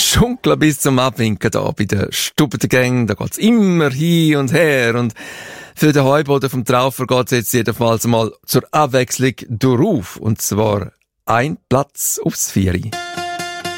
Schunkeln bis zum Abwinken da bei den Stubentengängen. Da geht's immer hin und her. Und für den Heuboden vom Traufer geht's jetzt jedenfalls mal zur Abwechslung durchauf. Und zwar ein Platz aufs Vieri.